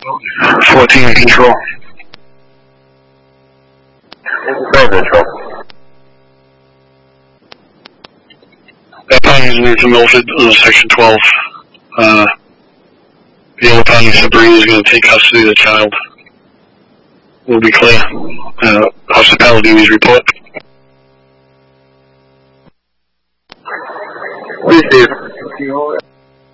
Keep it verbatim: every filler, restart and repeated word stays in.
fourteen control. Control. That pounding near to Milford, uh, section twelve. Uh, the other pounding Sabrina is going to take custody of the child. We'll be clear. Uh, hospitality news report.